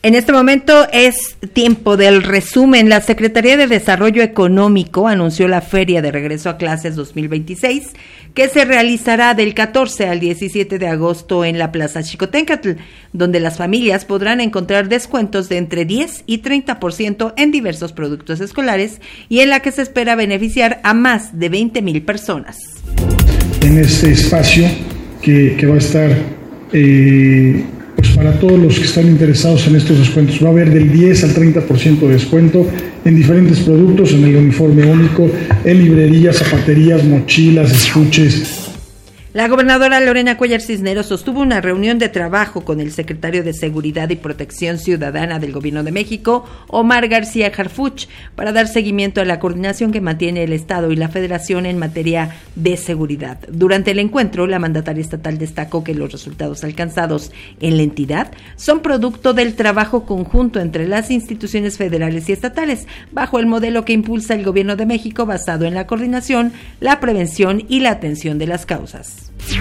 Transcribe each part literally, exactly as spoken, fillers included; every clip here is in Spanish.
En este momento es tiempo del resumen. La Secretaría de Desarrollo Económico anunció la Feria de Regreso a Clases dos mil veintiséis, que se realizará del catorce al diecisiete de agosto en la Plaza Xicoténcatl, donde las familias podrán encontrar descuentos de entre diez y treinta por ciento en diversos productos escolares y en la que se espera beneficiar a más de veinte mil personas. En este espacio que, que va a estar... Eh... Pues para todos los que están interesados en estos descuentos, va a haber del diez al treinta por ciento de descuento en diferentes productos, en el uniforme único, en librerías, zapaterías, mochilas, estuches. La gobernadora Lorena Cuellar Cisneros sostuvo una reunión de trabajo con el secretario de Seguridad y Protección Ciudadana del Gobierno de México, Omar García Harfuch, para dar seguimiento a la coordinación que mantiene el Estado y la Federación en materia de seguridad. Durante el encuentro, la mandataria estatal destacó que los resultados alcanzados en la entidad son producto del trabajo conjunto entre las instituciones federales y estatales, bajo el modelo que impulsa el Gobierno de México basado en la coordinación, la prevención y la atención de las causas.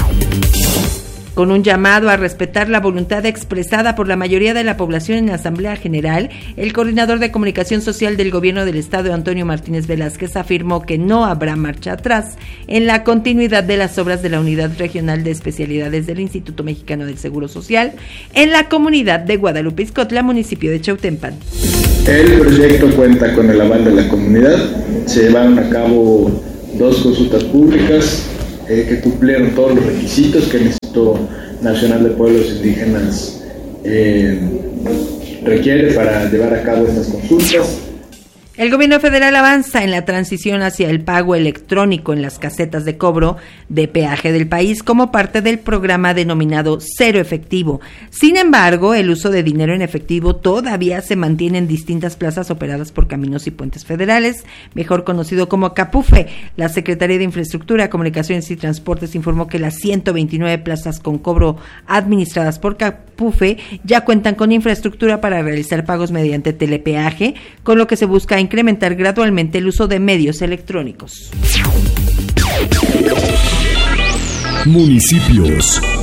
Con un llamado a respetar la voluntad expresada por la mayoría de la población en la Asamblea General, el coordinador de comunicación social del Gobierno del Estado, Antonio Martínez Velázquez, afirmó que no habrá marcha atrás en la continuidad de las obras de la Unidad Regional de Especialidades del Instituto Mexicano del Seguro Social en la comunidad de Guadalupe Ixcotla, municipio de Chautempan. El proyecto cuenta con el aval de la comunidad. Se llevaron a cabo dos consultas públicas Eh, que cumplieron todos los requisitos que el Instituto Nacional de Pueblos Indígenas eh, requiere para llevar a cabo estas consultas. El gobierno federal avanza en la transición hacia el pago electrónico en las casetas de cobro de peaje del país como parte del programa denominado Cero Efectivo. Sin embargo, el uso de dinero en efectivo todavía se mantiene en distintas plazas operadas por Caminos y Puentes Federales, mejor conocido como CAPUFE. La Secretaría de Infraestructura, Comunicaciones y Transportes informó que las ciento veintinueve plazas con cobro administradas por CAPUFE ya cuentan con infraestructura para realizar pagos mediante telepeaje, con lo que se busca incrementar gradualmente el uso de medios electrónicos. Municipios.